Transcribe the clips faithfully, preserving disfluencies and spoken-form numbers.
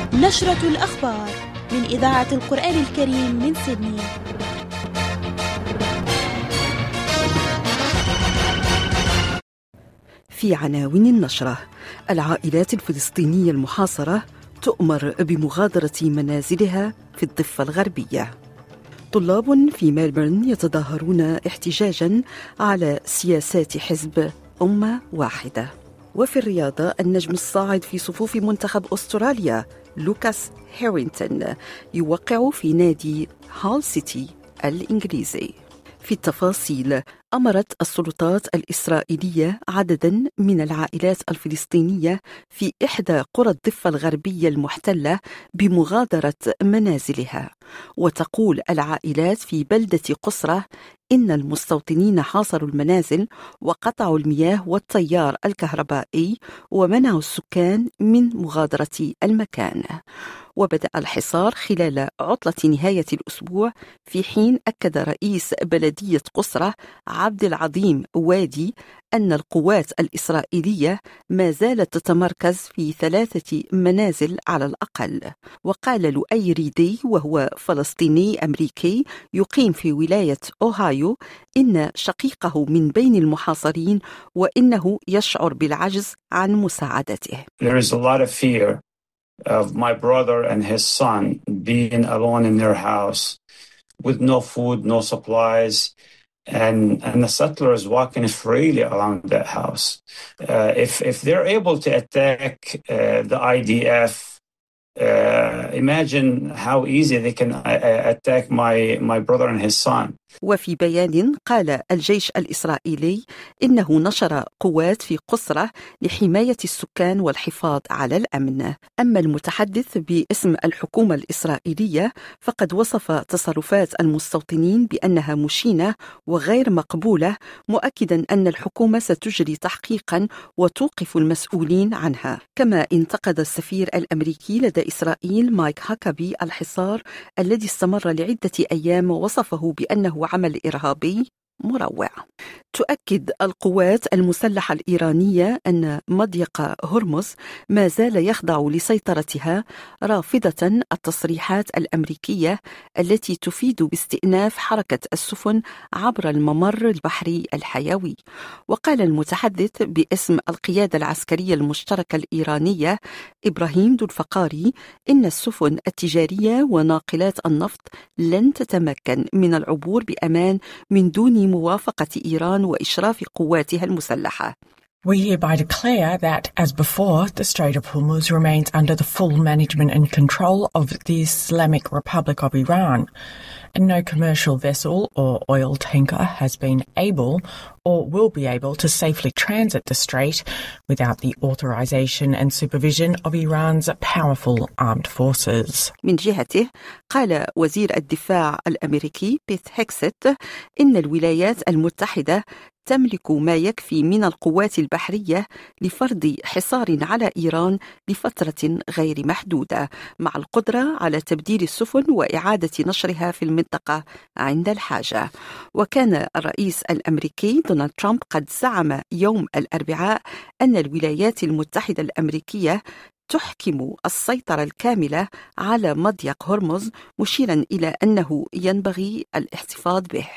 نشرة الأخبار من إذاعة القرآن الكريم من سيدني. في عناوين النشرة: العائلات الفلسطينية المحاصرة تؤمر بمغادرة منازلها في الضفة الغربية. طلاب في ملبورن يتظاهرون احتجاجا على سياسات حزب أمة واحدة. وفي الرياضة: النجم الصاعد في صفوف منتخب أستراليا لوكاس هيرينغتون يوقع في نادي هال سيتي الإنجليزي. في التفاصيل: أمرت السلطات الإسرائيلية عدداً من العائلات الفلسطينية في إحدى قرى الضفة الغربية المحتلة بمغادرة منازلها. وتقول العائلات في بلدة قصرة إن المستوطنين حاصروا المنازل وقطعوا المياه والتيار الكهربائي ومنعوا السكان من مغادرة المكان. وبدأ الحصار خلال عطلة نهاية الأسبوع، في حين أكد رئيس بلدية قصرة عبد العظيم وادي أن القوات الإسرائيلية ما زالت تتمركز في ثلاثة منازل على الأقل. وقال لؤي ريدي وهو فلسطيني أمريكي يقيم في ولاية أوهايو إن شقيقه من بين المحاصرين وإنه يشعر بالعجز عن مساعدته. There is a lot of fear of my brother and his son being alone in their house with no food, no supplies, and and the settlers walking freely around that house. Uh, if if they're able to attack uh, the I D F, uh, imagine how easy they can uh, attack my my brother and his son. وفي بيان قال الجيش الإسرائيلي إنه نشر قوات في قصرة لحماية السكان والحفاظ على الأمن. أما المتحدث باسم الحكومة الإسرائيلية فقد وصف تصرفات المستوطنين بأنها مشينة وغير مقبولة، مؤكدا أن الحكومة ستجري تحقيقا وتوقف المسؤولين عنها. كما انتقد السفير الأمريكي لدى إسرائيل مايك هاكابي الحصار الذي استمر لعدة أيام ووصفه بأنه عمل إرهابي مروع. تؤكد القوات المسلحة الإيرانية أن مضيق هرمز ما زال يخضع لسيطرتها، رافضة التصريحات الأمريكية التي تفيد باستئناف حركة السفن عبر الممر البحري الحيوي. وقال المتحدث باسم القيادة العسكرية المشتركة الإيرانية إبراهيم دولفقاري إن السفن التجارية وناقلات النفط لن تتمكن من العبور بأمان من دون موافقة إيران وإشراف قواتها المسلحة. We hereby declare that, as before, the Strait of Hormuz remains under the full management and control of the Islamic Republic of Iran, and no commercial vessel or oil tanker has been able or will be able to safely transit the strait without the authorization and supervision of Iran's powerful armed forces. من جهته قال وزير الدفاع الأمريكي بيت هيكست إن الولايات المتحدة تملك ما يكفي من القوات البحرية لفرض حصار على إيران لفترة غير محدودة، مع القدرة على تبديل السفن وإعادة نشرها في المنطقة عند الحاجة. وكان الرئيس الأمريكي دونالد ترامب قد زعم يوم الأربعاء أن الولايات المتحدة الأمريكية تحكم السيطرة الكاملة على مضيق هرمز، مشيرا إلى أنه ينبغي الاحتفاظ به.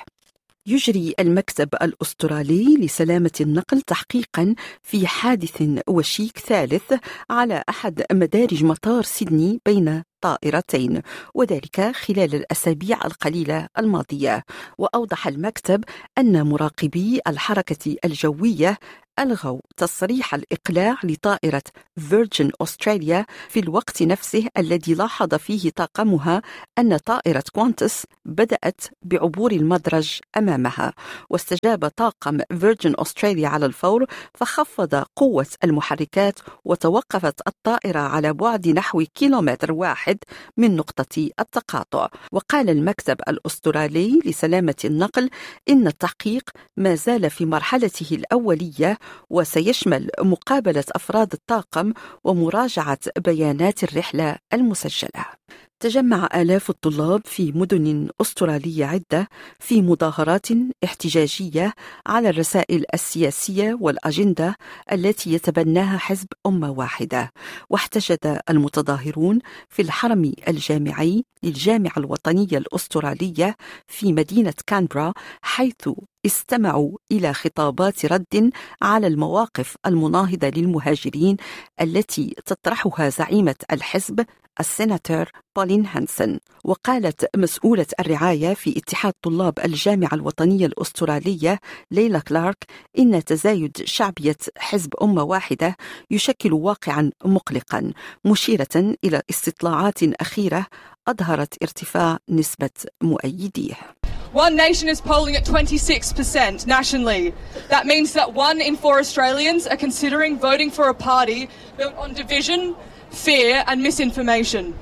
يجري المكتب الأسترالي لسلامة النقل تحقيقا في حادث وشيك ثالث على أحد مدارج مطار سيدني بين طائرتين، وذلك خلال الأسابيع القليلة الماضية. وأوضح المكتب أن مراقبي الحركة الجوية ألغوا تصريح الإقلاع لطائرة فيرجن أستراليا في الوقت نفسه الذي لاحظ فيه طاقمها أن طائرة كوانتس بدأت بعبور المدرج أمامها. واستجاب طاقم فيرجن أستراليا على الفور فخفض قوة المحركات، وتوقفت الطائرة على بعد نحو كيلومتر واحد من نقطة التقاطع. وقال المكتب الأسترالي لسلامة النقل إن التحقيق ما زال في مرحلته الأولية، وسيشمل مقابلة أفراد الطاقم ومراجعة بيانات الرحلة المسجلة. تجمع آلاف الطلاب في مدن أسترالية عدة في مظاهرات احتجاجية على الرسائل السياسية والأجندة التي يتبناها حزب أمة واحدة. واحتشد المتظاهرون في الحرم الجامعي للجامعة الوطنية الأسترالية في مدينة كانبرا، حيث استمعوا إلى خطابات رد على المواقف المناهضة للمهاجرين التي تطرحها زعيمة الحزب السيناتور بولين هانسون. وقالت مسؤولة الرعاية في اتحاد طلاب الجامعة الوطنية الأسترالية ليلا كلارك إن تزايد شعبية حزب أمة واحدة يشكل واقعا مقلقا، مشيرة إلى استطلاعات أخيرة أظهرت ارتفاع نسبة مؤيديه. One Nation is polling at twenty-six percent nationally. That means that one in four Australians are considering voting for a party built on division, fear and misinformation.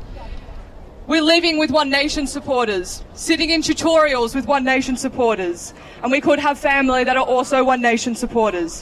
We're living with One Nation supporters, sitting in tutorials with One Nation supporters, and we could have family that are also One Nation supporters.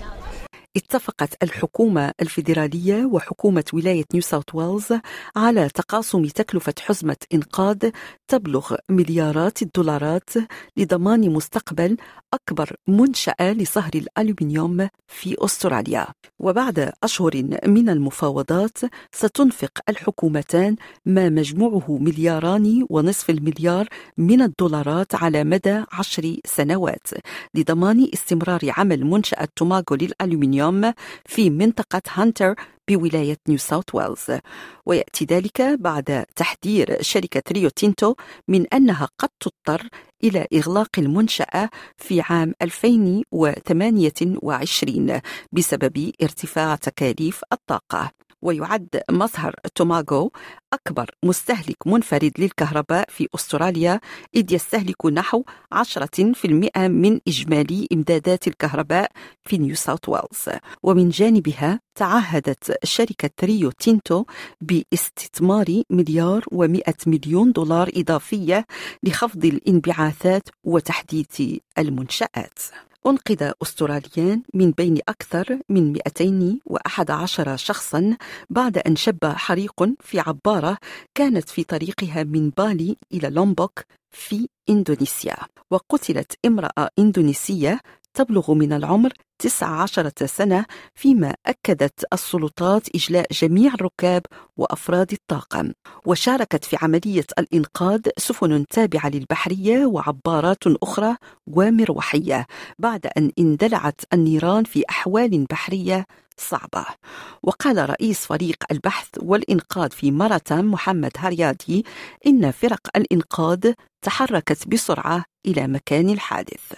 اتفقت الحكومة الفيدرالية وحكومة ولاية نيو ساوث ويلز على تقاسم تكلفة حزمة إنقاذ تبلغ مليارات الدولارات لضمان مستقبل أكبر منشأة لصهر الألومنيوم في أستراليا. وبعد أشهر من المفاوضات ستنفق الحكومتان ما مجموعه ملياران ونصف المليار من الدولارات على مدى عشر سنوات لضمان استمرار عمل منشأة توماغو للألومنيوم في منطقة هانتر بولاية نيو ساوث ويلز. ويأتي ذلك بعد تحذير شركة ريو تينتو من أنها قد تضطر إلى إغلاق المنشأة في عام ألفين وثمانية وعشرين بسبب ارتفاع تكاليف الطاقة. ويعد مصهر توماغو أكبر مستهلك منفرد للكهرباء في أستراليا، إذ يستهلك نحو عشرة بالمئة من إجمالي إمدادات الكهرباء في نيو ساوث ويلز. ومن جانبها تعهدت شركة ريو تينتو باستثمار مليار ومئة مليون دولار إضافية لخفض الانبعاثات وتحديث المنشآت. أنقذ أستراليان من بين أكثر من مئتين وأحد عشر شخصاً بعد أن شب حريق في عبارة كانت في طريقها من بالي إلى لومبوك في إندونيسيا. وقتلت امرأة إندونيسية تبلغ من العمر تسع عشرة سنة، فيما أكدت السلطات إجلاء جميع الركاب وأفراد الطاقم. وشاركت في عملية الإنقاذ سفن تابعة للبحرية وعبارات أخرى ومروحية بعد أن اندلعت النيران في أحوال بحرية صعبة. وقال رئيس فريق البحث والإنقاذ في ماراتام محمد هريادي إن فرق الإنقاذ تحركت بسرعة إلى مكان الحادث.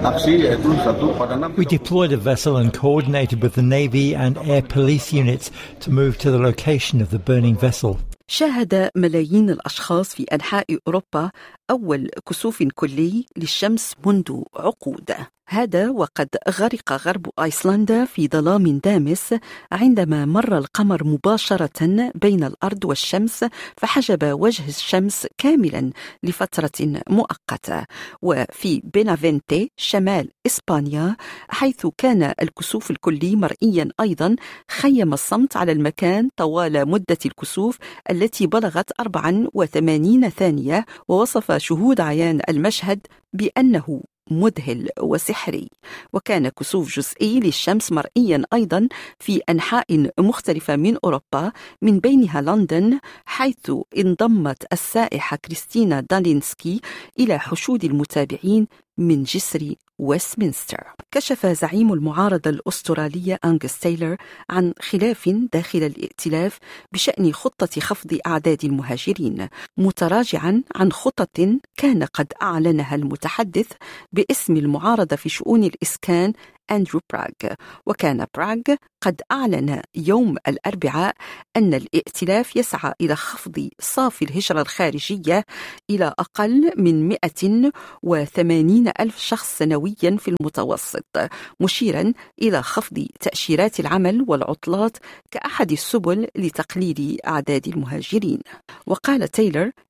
We deployed a vessel and coordinated with the Navy and Air Police units to move to the location of the burning vessel. شاهد ملايين الأشخاص في أنحاء أوروبا أول كسوف كلي للشمس منذ عقود. هذا وقد غرق غرب أيسلندا في ظلام دامس عندما مر القمر مباشرة بين الأرض والشمس فحجب وجه الشمس كاملا لفترة مؤقتة. وفي بينافنتي شمال إسبانيا حيث كان الكسوف الكلي مرئيا أيضا، خيم الصمت على المكان طوال مدة الكسوف التي بلغت أربعة وثمانين ثانية، ووصف شهود عيان المشهد بأنه مذهل وسحري. وكان كسوف جزئي للشمس مرئيا أيضا في أنحاء مختلفة من أوروبا من بينها لندن، حيث انضمت السائحة كريستينا دالينسكي إلى حشود المتابعين من جسر ويستمنستر. كشف زعيم المعارضة الأسترالية أنغس تايلر عن خلاف داخل الائتلاف بشأن خطة خفض أعداد المهاجرين، متراجعا عن خطط كان قد أعلنها المتحدث باسم المعارضة في شؤون الإسكان أندرو براغ. وكان براغ قد أعلن يوم الأربعاء أن الائتلاف يسعى إلى خفض صافي الهجرة الخارجية إلى أقل من مئة وثمانين ألف شخص سنويا في المتوسط، مشيرا إلى خفض تأشيرات العمل والعطلات كأحد السبل لتقليل أعداد المهاجرين. وقال تايلر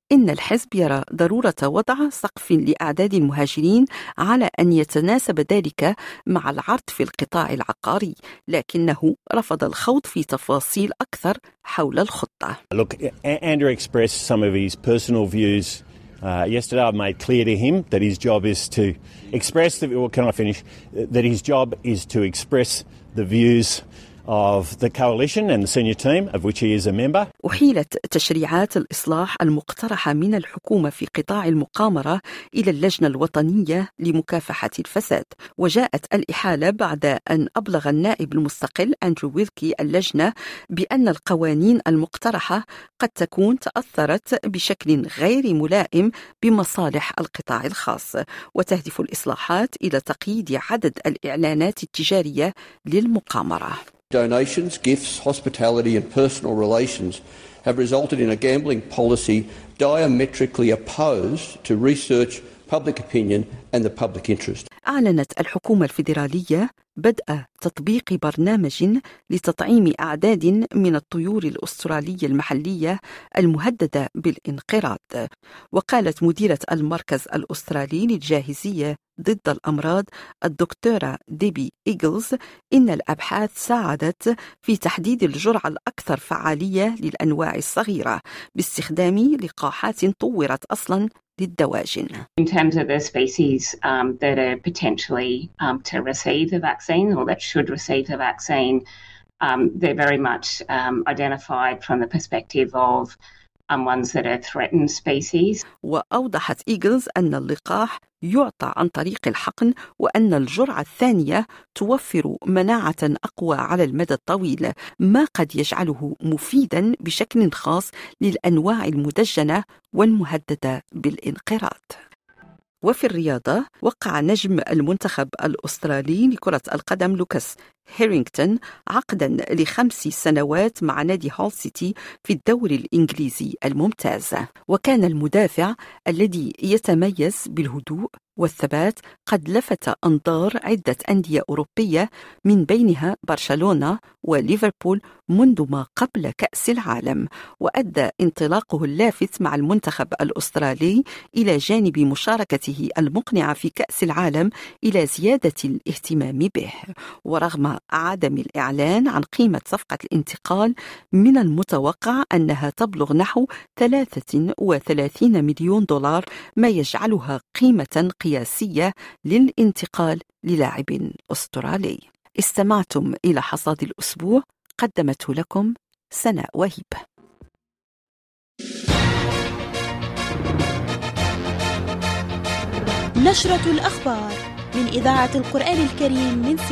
إن الحزب يرى ضرورة وضع سقف لأعداد المهاجرين على أن يتناسب ذلك مع العرض في القطاع العقاري، لكنه رفض الخوض في تفاصيل أكثر حول الخطة. Look, Andrew expressed some of his personal views uh, yesterday. I've made clear to him that his job is to express the. Well, can I finish? That his job is to express the views of the coalition and the senior team of which he is a member. أحيلت تشريعات الإصلاح المقترحة من الحكومة في قطاع المقامرة إلى اللجنة الوطنية لمكافحة الفساد، وجاءت الإحالة بعد أن أبلغ النائب المستقل أندرو ويلكي اللجنة بأن القوانين المقترحة قد تكون تأثرت بشكل غير ملائم بمصالح القطاع الخاص، وتهدف الإصلاحات إلى تقييد عدد الإعلانات التجارية للمقامرة. Donations, gifts, hospitality and personal relations have resulted in a gambling policy diametrically opposed to research, public opinion and the public interest. أعلنت الحكومة الفيدرالية بدء تطبيق برنامج لتطعيم أعداد من الطيور الأسترالية المحلية المهددة بالانقراض. وقالت مديرة المركز الأسترالي للجاهزية ضد الأمراض الدكتورة ديبي إيغلز إن الأبحاث ساعدت في تحديد الجرعة الأكثر فعالية للأنواع الصغيرة باستخدام لقاحات طورت أصلاً للدواجن. In terms of the species um, that are potentially um, to receive the vaccine or that should receive the vaccine, um, they're very much um, identified from the perspective of um, ones that are threatened species. وأوضحت إيغلز أن اللقاح يعطى عن طريق الحقن، وأن الجرعة الثانية توفر مناعة أقوى على المدى الطويل، ما قد يجعله مفيداً بشكل خاص للأنواع المدجنة والمهددة بالانقراض. وفي الرياضة، وقع نجم المنتخب الأسترالي لكرة القدم لوكاس هيرينغتون عقداً لخمس سنوات مع نادي هول سيتي في الدوري الإنجليزي الممتاز. وكان المدافع الذي يتميز بالهدوء والثبات قد لفت أنظار عدة أندية أوروبية من بينها برشلونة وليفربول منذ ما قبل كأس العالم، وأدى انطلاقه اللافت مع المنتخب الأسترالي إلى جانب مشاركته المقنعة في كأس العالم إلى زيادة الاهتمام به. ورغم عدم الإعلان عن قيمة صفقة الانتقال، من المتوقع أنها تبلغ نحو ثلاثة وثلاثين مليون دولار، ما يجعلها قيمة قياسية للانتقال للاعب أسترالي. استمعتم إلى حصاد الأسبوع، قدمته لكم سناء وهيب. نشرة الأخبار من إذاعة القرآن الكريم من